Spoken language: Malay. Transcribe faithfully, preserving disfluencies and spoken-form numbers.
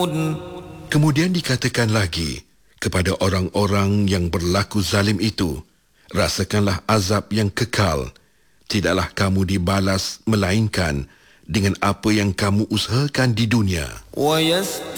Kemudian dikatakan lagi kepada orang-orang yang berlaku zalim itu, rasakanlah azab yang kekal. Tidaklah kamu dibalas melainkan dengan apa yang kamu usahakan di dunia.